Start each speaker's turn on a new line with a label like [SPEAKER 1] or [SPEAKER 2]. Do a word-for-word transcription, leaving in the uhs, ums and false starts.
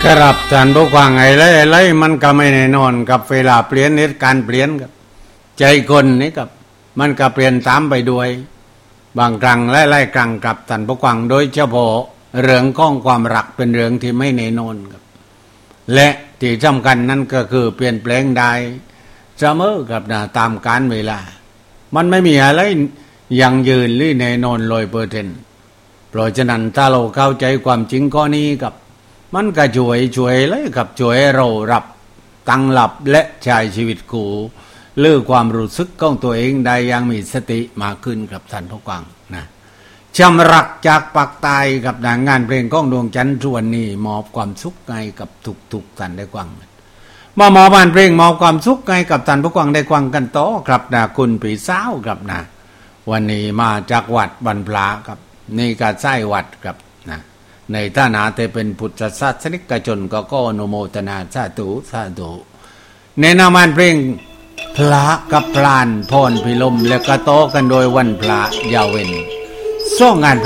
[SPEAKER 1] กรับท่านผู้ฟังไอ้ไรไอ้ไรมันก็ไม่แน่นอนกับเวลาเปลี่ยนเหตุการณ์เปลี่ยนกับใจคนนี่กับมันก็เปลี่ยนตามไปด้วยบางครั้งไล่ๆครั้งกับท่านผู้ฟังโดยเฉพาะเรื่องของความรักเป็นเรื่องที่ไม่แน่นอนครับและที่สำคัญนั่นก็คือเปลี่ยนแปลงได้เสมอกับนะตามกาลเวลามันไม่มีอะไรยั่งยืนหรือแน่นอน ร้อยเปอร์เซ็นต์ เพราะฉะนั้นถ้าเราเข้าใจความจริงข้อนี้กับมันก็ช่วยช่วยเลยกับช่วยเรารับตั้งหลับและใช้ชีวิตกูเลือกความรู้สึกของตัวเองได้อย่างมีสติมากขึ้นกับท่านผู้ฟังนะชำรักจากปากตายกับงานเพลงก้องดวงจันทร์ส่วนนี้มอบความสุขให้กับทุกๆท่านได้ฟังมามอบานเพลงมอบความสุขให้กับท่านผู้ฟังได้ฟังกันต่อครับนะคุณผีสาวครับนะวันนี้มาจากวัดบันพลาครับนี่ก็ใช่วัดครับนะในฐานะที่เป็นพุทธศาสนิกชนก็ก็อนุโมทนาสาธุสาธุในนามเพลงพระกับพลานพรพิลมและก็โตกันโดยวันพระยาเวนส่งงาน